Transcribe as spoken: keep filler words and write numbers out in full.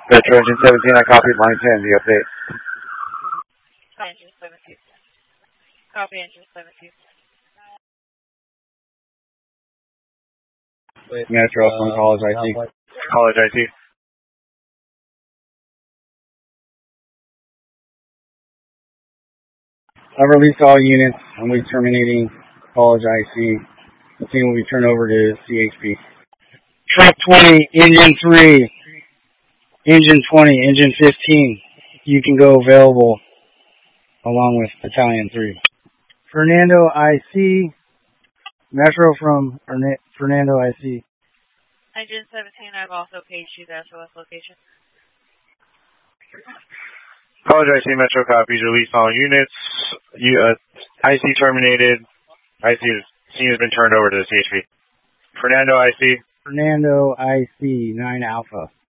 Metro Engine seventeen, I copied line ten, the update. Engine seventeen. Copy Engine seventeen. Metro from College I C. College I C. I've released all units, and we're terminating College I C. The team will be turned over to C H P. Truck twenty, Engine three, Engine twenty, Engine fifteen. You can go available along with Battalion three. Fernando I C. Metro from Fernando I C. Engine seventeen, I've also paged you the S O S location. College I C Metro copies, release all units. You, uh, I C terminated. I C scene has been turned over to the C H P. Fernando I C. Fernando I C, nine Alpha.